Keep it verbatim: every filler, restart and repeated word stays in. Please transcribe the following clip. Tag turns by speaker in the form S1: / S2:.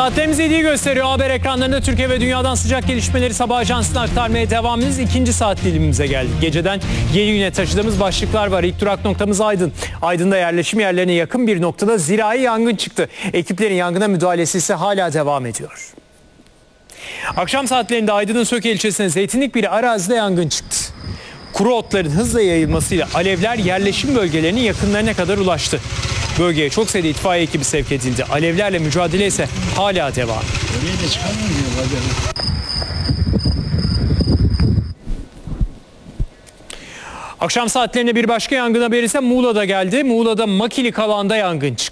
S1: Saatlerimiz yediği gösteriyor. Haber ekranlarında Türkiye ve dünyadan sıcak gelişmeleri Sabah Ajansı'na aktarmaya devam ediyoruz. İkinci saat dilimimize geldik. Geceden yeni güne taşıdığımız başlıklar var. İlk durak noktamız Aydın. Aydın'da yerleşim yerlerine yakın bir noktada zirai yangın çıktı. Ekiplerin yangına müdahalesi ise hala devam ediyor. Akşam saatlerinde Aydın'ın Söke ilçesine zeytinlik bir arazide yangın çıktı. Kuru otların hızla yayılmasıyla alevler yerleşim bölgelerinin yakınlarına kadar ulaştı. Bölgeye çok sayıda itfaiye ekibi sevk edildi. Alevlerle mücadele ise hala devam. Akşam saatlerinde bir başka yangın haberi ise Muğla'da geldi. Muğla'da Makilik alanda yangın çıktı.